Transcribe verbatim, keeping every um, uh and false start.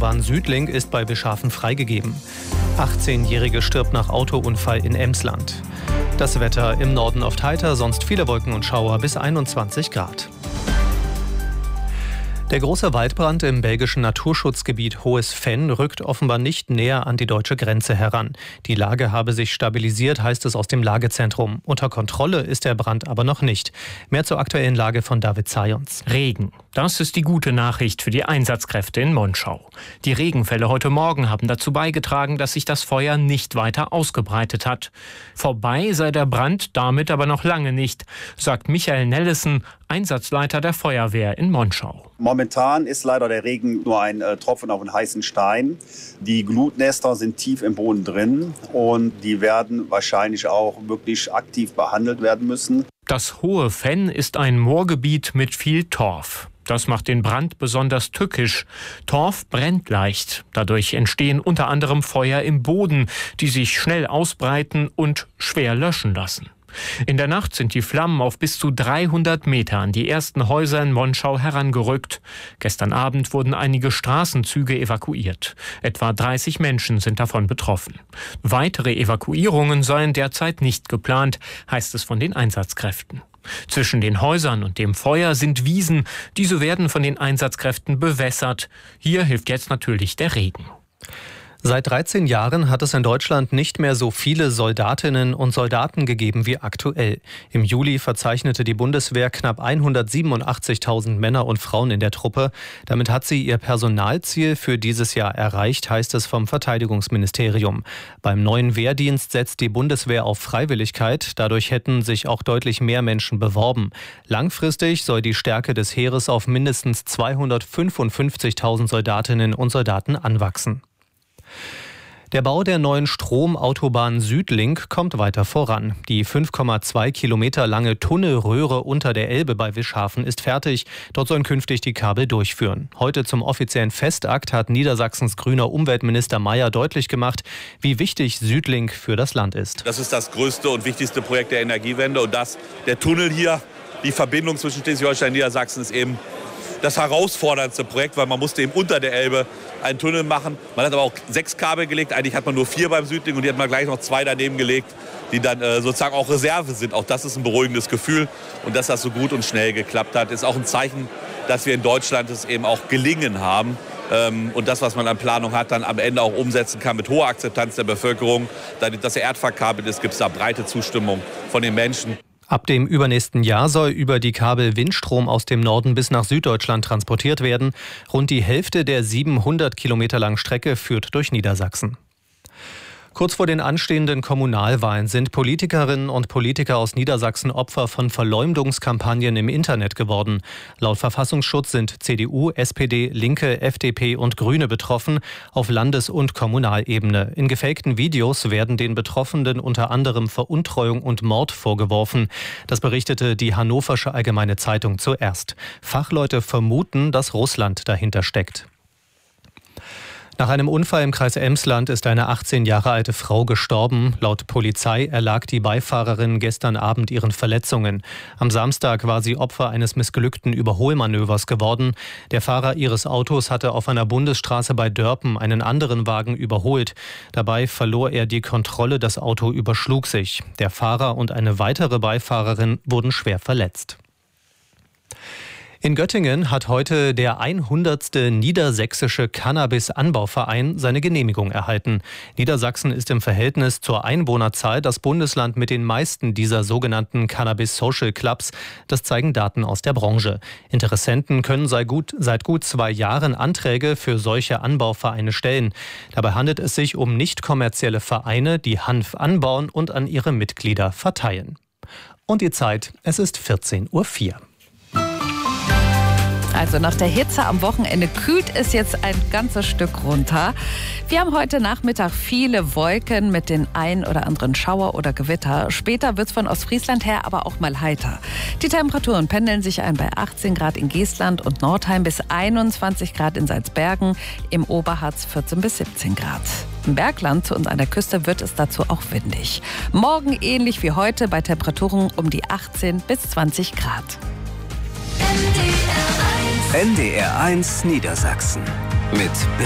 Autobahn-Südlink ist bei Wischhafen freigegeben. achtzehnjährige stirbt nach Autounfall in Emsland. Das Wetter im Norden oft heiter, sonst viele Wolken und Schauer bis einundzwanzig Grad. Der große Waldbrand im belgischen Naturschutzgebiet Hohes Venn rückt offenbar nicht näher an die deutsche Grenze heran. Die Lage habe sich stabilisiert, heißt es aus dem Lagezentrum. Unter Kontrolle ist der Brand aber noch nicht. Mehr zur aktuellen Lage von David Zajons. Regen. Das ist die gute Nachricht für die Einsatzkräfte in Monschau. Die Regenfälle heute Morgen haben dazu beigetragen, dass sich das Feuer nicht weiter ausgebreitet hat. Vorbei sei der Brand damit aber noch lange nicht, sagt Michael Nellesen, Einsatzleiter der Feuerwehr in Monschau. Momentan ist leider der Regen nur ein äh, Tropfen auf einen heißen Stein. Die Glutnester sind tief im Boden drin und die werden wahrscheinlich auch wirklich aktiv behandelt werden müssen. Das Hohe Venn ist ein Moorgebiet mit viel Torf. Das macht den Brand besonders tückisch. Torf brennt leicht. Dadurch entstehen unter anderem Feuer im Boden, die sich schnell ausbreiten und schwer löschen lassen. In der Nacht sind die Flammen auf bis zu dreihundert Meter an die ersten Häuser in Monschau herangerückt. Gestern Abend wurden einige Straßenzüge evakuiert. Etwa dreißig Menschen sind davon betroffen. Weitere Evakuierungen seien derzeit nicht geplant, heißt es von den Einsatzkräften. Zwischen den Häusern und dem Feuer sind Wiesen. Diese werden von den Einsatzkräften bewässert. Hier hilft jetzt natürlich der Regen. Seit dreizehn Jahren hat es in Deutschland nicht mehr so viele Soldatinnen und Soldaten gegeben wie aktuell. Im Juli verzeichnete die Bundeswehr knapp hundertsiebenundachtzigtausend Männer und Frauen in der Truppe. Damit hat sie ihr Personalziel für dieses Jahr erreicht, heißt es vom Verteidigungsministerium. Beim neuen Wehrdienst setzt die Bundeswehr auf Freiwilligkeit. Dadurch hätten sich auch deutlich mehr Menschen beworben. Langfristig soll die Stärke des Heeres auf mindestens zweihundertfünfundfünfzigtausend Soldatinnen und Soldaten anwachsen. Der Bau der neuen Stromautobahn Südlink kommt weiter voran. Die fünf Komma zwei Kilometer lange Tunnelröhre unter der Elbe bei Wischhafen ist fertig. Dort sollen künftig die Kabel durchführen. Heute zum offiziellen Festakt hat Niedersachsens grüner Umweltminister Mayer deutlich gemacht, wie wichtig Südlink für das Land ist. Das ist das größte und wichtigste Projekt der Energiewende. Und das, der Tunnel hier, die Verbindung zwischen Schleswig-Holstein und Niedersachsen ist eben das herausforderndste Projekt, weil man musste eben unter der Elbe einen Tunnel machen. Man hat aber auch sechs Kabel gelegt. Eigentlich hat man nur vier beim Südlink und die hat man gleich noch zwei daneben gelegt, die dann äh, sozusagen auch Reserve sind. Auch das ist ein beruhigendes Gefühl. Und dass das so gut und schnell geklappt hat, ist auch ein Zeichen, dass wir in Deutschland es eben auch gelingen haben. Ähm, und das, was man an Planung hat, dann am Ende auch umsetzen kann mit hoher Akzeptanz der Bevölkerung. Dadurch, dass er erdverkabelt ist, gibt es da breite Zustimmung von den Menschen. Ab dem übernächsten Jahr soll über die Kabel Windstrom aus dem Norden bis nach Süddeutschland transportiert werden. Rund die Hälfte der siebenhundert Kilometer langen Strecke führt durch Niedersachsen. Kurz vor den anstehenden Kommunalwahlen sind Politikerinnen und Politiker aus Niedersachsen Opfer von Verleumdungskampagnen im Internet geworden. Laut Verfassungsschutz sind C D U, S P D, Linke, F D P und Grüne betroffen, auf Landes- und Kommunalebene. In gefakten Videos werden den Betroffenen unter anderem Veruntreuung und Mord vorgeworfen. Das berichtete die Hannoversche Allgemeine Zeitung zuerst. Fachleute vermuten, dass Russland dahinter steckt. Nach einem Unfall im Kreis Emsland ist eine achtzehn Jahre alte Frau gestorben. Laut Polizei erlag die Beifahrerin gestern Abend ihren Verletzungen. Am Samstag war sie Opfer eines missglückten Überholmanövers geworden. Der Fahrer ihres Autos hatte auf einer Bundesstraße bei Dörpen einen anderen Wagen überholt. Dabei verlor er die Kontrolle, das Auto überschlug sich. Der Fahrer und eine weitere Beifahrerin wurden schwer verletzt. In Göttingen hat heute der hundertste Niedersächsische Cannabis-Anbauverein seine Genehmigung erhalten. Niedersachsen ist im Verhältnis zur Einwohnerzahl das Bundesland mit den meisten dieser sogenannten Cannabis-Social Clubs. Das zeigen Daten aus der Branche. Interessenten können seit gut, seit gut zwei Jahren Anträge für solche Anbauvereine stellen. Dabei handelt es sich um nicht kommerzielle Vereine, die Hanf anbauen und an ihre Mitglieder verteilen. Und die Zeit, es ist vierzehn Uhr vier. Also nach der Hitze am Wochenende kühlt es jetzt ein ganzes Stück runter. Wir haben heute Nachmittag viele Wolken mit den ein oder anderen Schauer oder Gewitter. Später wird es von Ostfriesland her aber auch mal heiter. Die Temperaturen pendeln sich ein bei achtzehn Grad in Geestland und Nordheim bis einundzwanzig Grad in Salzbergen, im Oberharz vierzehn bis siebzehn Grad. Im Bergland und an der Küste wird es dazu auch windig. Morgen ähnlich wie heute bei Temperaturen um die achtzehn bis zwanzig Grad. N D R eins Niedersachsen mit